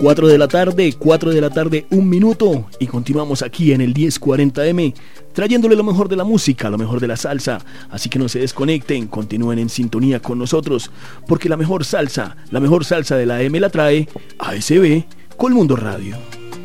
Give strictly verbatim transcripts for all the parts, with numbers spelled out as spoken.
cuatro de la tarde, cuatro de la tarde, un minuto, y continuamos aquí en el diez cuarenta eme, trayéndole lo mejor de la música, lo mejor de la salsa. Así que no se desconecten, continúen en sintonía con nosotros, porque la mejor salsa, la mejor salsa de la M la trae A S B Colmundo Radio.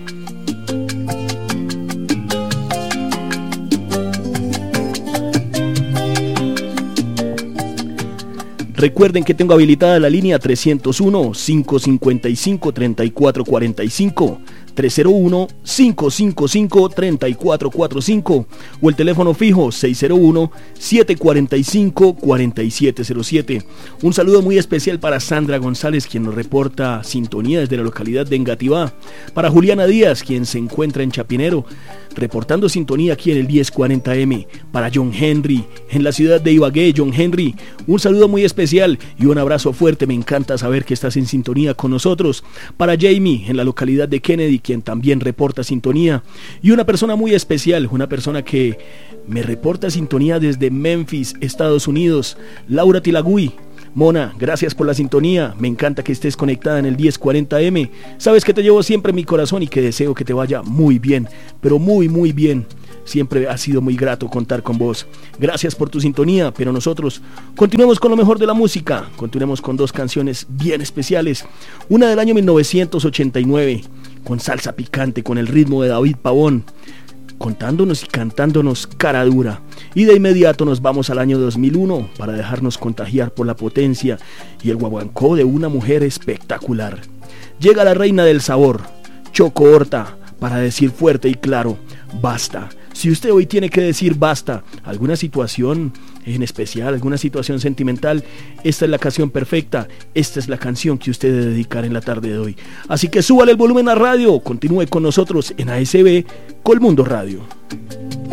Recuerden que tengo habilitada la línea tres cero uno, cinco cinco cinco, tres cuatro cuatro cinco, tres cero uno, cinco cinco cinco, tres cuatro cuatro cinco o el teléfono fijo seis cero uno, siete cuatro cinco, cuatro siete cero siete. Un saludo muy especial para Sandra González, quien nos reporta sintonía desde la localidad de Engativá, para Juliana Díaz, quien se encuentra en Chapinero, reportando sintonía aquí en el diez cuarenta eme, para John Henry, en la ciudad de Ibagué. John Henry, un saludo muy especial y un abrazo fuerte, me encanta saber que estás en sintonía con nosotros. Para Jamie, en la localidad de Kennedy, quien también reporta sintonía, y una persona muy especial, una persona que me reporta sintonía desde Memphis, Estados Unidos, Laura Tilagui. Mona, gracias por la sintonía, me encanta que estés conectada en el diez cuarenta eme, sabes que te llevo siempre en mi corazón y que deseo que te vaya muy bien, pero muy muy bien. Siempre ha sido muy grato contar con vos. Gracias por tu sintonía, pero nosotros continuemos con lo mejor de la música. Continuemos con dos canciones bien especiales. Una del año mil novecientos ochenta y nueve, con salsa picante, con el ritmo de David Pavón, contándonos y cantándonos Cara Dura. Y de inmediato nos vamos al año dos mil uno para dejarnos contagiar por la potencia y el guaguancó de una mujer espectacular. Llega la reina del sabor, Choco Horta, para decir fuerte y claro, basta. Si usted hoy tiene que decir basta, alguna situación en especial, alguna situación sentimental, esta es la canción perfecta, esta es la canción que usted debe dedicar en la tarde de hoy. Así que súbale el volumen a radio, continúe con nosotros en A S B Colmundo Radio.